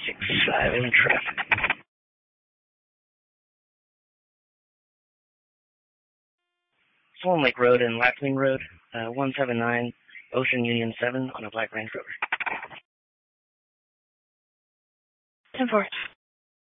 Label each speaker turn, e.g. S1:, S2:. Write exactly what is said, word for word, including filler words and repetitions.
S1: six five in traffic. Swan Lake Road and Lapling Road, uh, one seven nine, Ocean Union seven on a black Range Rover.
S2: ten four.